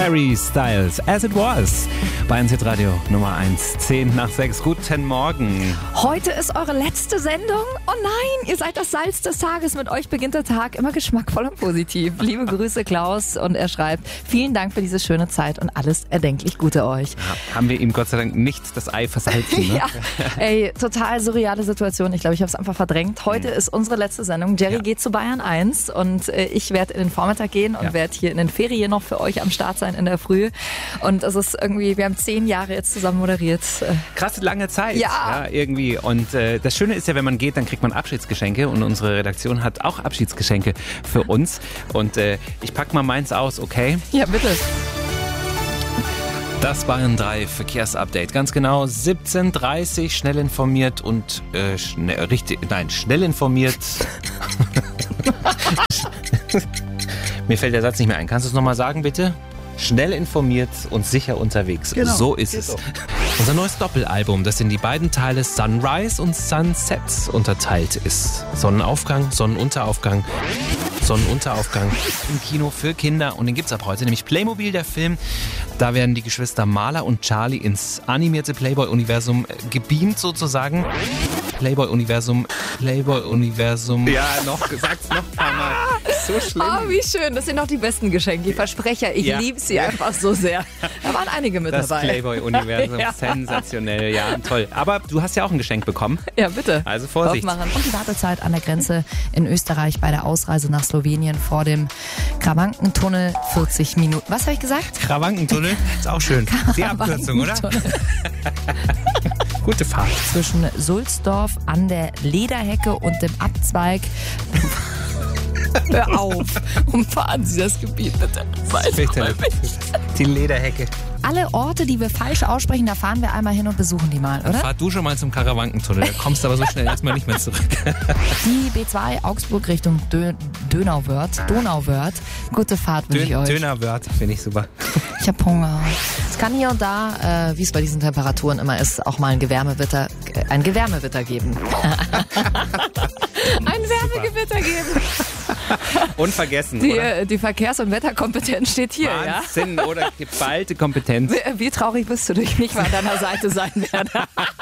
Harry Styles, As It Was. Bei 1 Hit Radio Nummer 1, 10 nach 6. Guten Morgen. Heute ist eure letzte Sendung. Oh nein, ihr seid das Salz des Tages. Mit euch beginnt der Tag immer geschmackvoll und positiv. Liebe Grüße, Klaus. Und er schreibt, vielen Dank für diese schöne Zeit und alles erdenklich Gute euch. Ja, haben wir ihm Gott sei Dank nicht das Ei versalzen, ne? Ja, ey, total surreale Situation. Ich glaube, ich habe es einfach verdrängt. Heute ist unsere letzte Sendung. Jerry geht zu Bayern 1 und ich werde in den Vormittag gehen und werde hier in den Ferien noch für euch am Start sein in der Früh. Und es ist irgendwie, wir haben 10 Jahre jetzt zusammen moderiert. Krass lange Zeit. Ja. Irgendwie. Und das Schöne ist ja, wenn man geht, dann kriegt man Abschiedsgeschenke und unsere Redaktion hat auch Abschiedsgeschenke für uns. Und ich pack mal meins aus, okay? Ja, bitte. Das Bayern 3 Verkehrsupdate. Ganz genau 17:30, schnell informiert und schnell informiert. Mir fällt der Satz nicht mehr ein. Kannst du es nochmal sagen, bitte? Schnell informiert und sicher unterwegs. Genau, so ist es. Unser neues Doppelalbum, das in die beiden Teile Sunrise und Sunset unterteilt ist. Sonnenaufgang, Sonnenunterlaufgang im Kino für Kinder. Und den gibt's ab heute, nämlich Playmobil, der Film. Da werden die Geschwister Marla und Charlie ins animierte Playboy-Universum gebeamt sozusagen. Playboy-Universum. Ja, sag's noch ein paar Mal. So schlimm. Oh, wie schön. Das sind doch die besten Geschenke. Die Versprecher. Ich liebe sie einfach so sehr. Da waren einige mit dabei. Das Playboy-Universum. Sensationell. Ja, toll. Aber du hast ja auch ein Geschenk bekommen. Ja, bitte. Also Vorsicht. Aufmachen. Und die Wartezeit an der Grenze in Österreich bei der Ausreise nach Slowenien vor dem Krawankentunnel 40 Minuten. Was habe ich gesagt? Krawankentunnel? Ist auch schön. Die Abkürzung, oder? Gute Fahrt. Zwischen Sulzdorf an der Lederhecke und dem Abzweig. Hör auf. Umfahren Sie das Gebiet bitte. Die Lederhecke. Alle Orte, die wir falsch aussprechen, da fahren wir einmal hin und besuchen die mal, oder? Fahr du schon mal zum Karawankentunnel, da kommst du aber so schnell erstmal nicht mehr zurück. Die B2 Augsburg Richtung Donauwörth. Gute Fahrt wünsche ich euch. Donauwörth, finde ich super. Ich hab Hunger. Es kann hier und da, wie es bei diesen Temperaturen immer ist, auch mal ein Gewärmewitter geben. Ein Wärmegewitter geben. Unvergessen, Die Verkehrs- und Wetterkompetenz steht hier, Wahnsinn, oder geballte Kompetenz. Wie traurig bist du, dass ich nicht mal an deiner Seite sein werde.